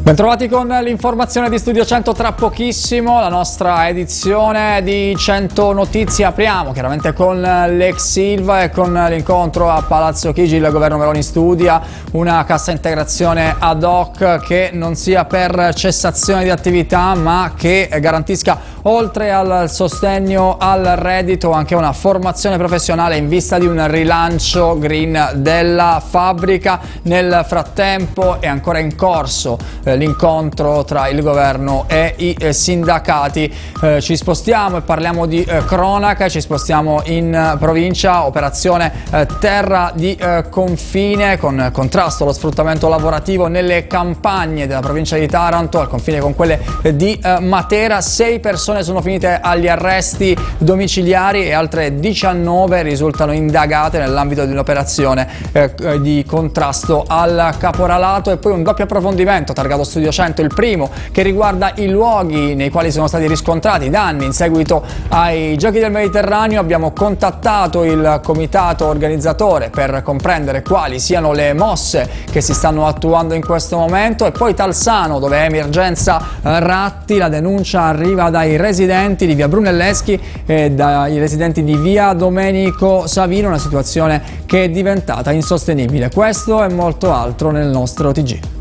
Bentrovati con l'informazione di Studio 100, tra pochissimo la nostra edizione di 100 Notizie. Apriamo chiaramente con l'ex Ilva e con l'incontro a Palazzo Chigi. Il governo Meloni studia una cassa integrazione ad hoc che non sia per cessazione di attività ma che garantisca, oltre al sostegno al reddito, anche una formazione professionale in vista di un rilancio green della fabbrica. Nel frattempo è ancora in corso l'incontro tra il governo e i sindacati. Ci spostiamo e parliamo di cronaca, ci spostiamo in provincia, operazione terra di confine con contrasto allo sfruttamento lavorativo nelle campagne della provincia di Taranto, al confine con quelle di Matera. 6 persone sono finite agli arresti domiciliari e altre 19 risultano indagate nell'ambito di un'operazione di contrasto al caporalato. E poi un doppio approfondimento targato Studio 100, il primo che riguarda i luoghi nei quali sono stati riscontrati danni in seguito ai Giochi del Mediterraneo. Abbiamo contattato il comitato organizzatore per comprendere quali siano le mosse che si stanno attuando in questo momento. E poi Talsano, dove è emergenza ratti, la denuncia arriva dai residenti di via Brunelleschi e dai residenti di via Domenico Savino, una situazione che è diventata insostenibile. Questo e molto altro nel nostro TG.